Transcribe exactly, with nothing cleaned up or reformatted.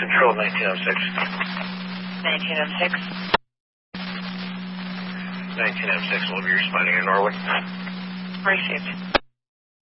Control nineteen oh six. nineteen oh six. nineteen oh six will be responding in Norway. Received.